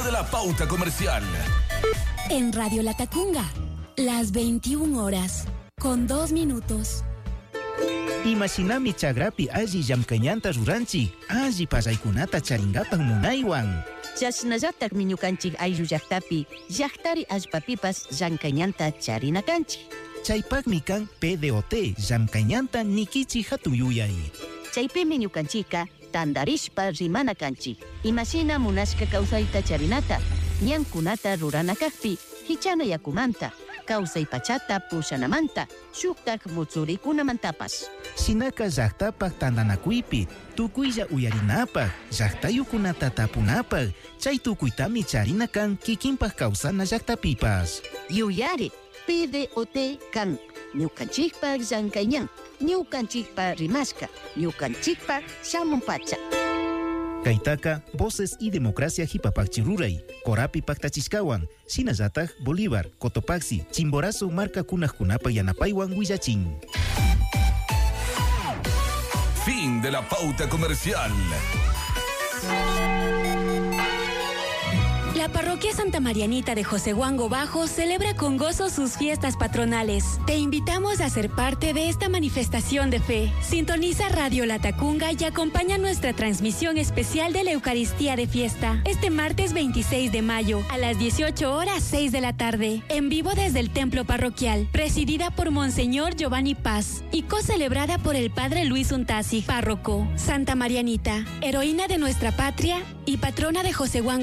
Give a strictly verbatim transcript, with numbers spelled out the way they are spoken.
de la pauta comercial. En Radio Latacunga, las veintiuna horas, con dos minutos. Imaginami chagrapi alli llamkañanta ruranchik, alli pasaykunata charingapan munaywan. Chasnallatak miñukanchik ayllu llaqtapi, llaqtari allpapipas llamkañanta charinakanchik. Chaypakmi kan P D O T, llamkañanta nikichi hatuyuyay. Chaypi miñukanchika, tandarishpa rimana kanchik. Imashina munashka kawsayta charinata, ñankunata rurana kaqpi, hichana yakumanta, kawsay pachata pushanamanta, shuktak mutsuricunamantapas. Shinaka llaqtapak tandanakuypi, tukuylla uyarinapak, llaqtayukunata tapunapak, chay tukuytami charina kan kikinpak kawsana llaqtapipas. Yuyari, P D O T kan, ñukanchikpak llankayñan, ñukanchikpak rimashka, ñukanchikpak shamunpacha. Kaitaka, Voces y Democracia Hipapachi Ruray, Corapi Pactachiscawan, Sinazataj, Bolívar, Cotopaxi, Chimborazo, Marca Kunajkunapa Yanapaiwan, Huillachín. Fin de la pauta comercial. La parroquia Santa Marianita de Josehuango Bajo celebra con gozo sus fiestas patronales. Te invitamos a ser parte de esta manifestación de fe. Sintoniza Radio Latacunga y acompaña nuestra transmisión especial de la Eucaristía de Fiesta este martes veintiséis de mayo a las dieciocho horas seis de la tarde, en vivo desde el templo parroquial, presidida por Monseñor Giovanni Paz y co-celebrada por el Padre Luis Untasi, párroco. Santa Marianita, heroína de nuestra patria y patrona de Josehuango